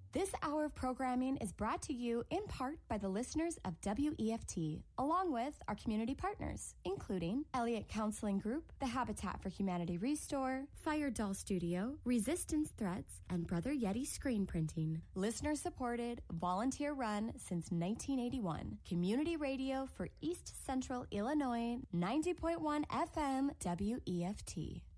This hour of programming is brought to you in part by the listeners of WEFT, along with our community partners, including Elliott Counseling Group, the Habitat for Humanity Restore, Fire Doll Studio, Resistance Threats, and Brother Yeti Screen Printing. Listener supported, volunteer run since 1981. Community radio for East Central Illinois, 90.1 FM WEFT.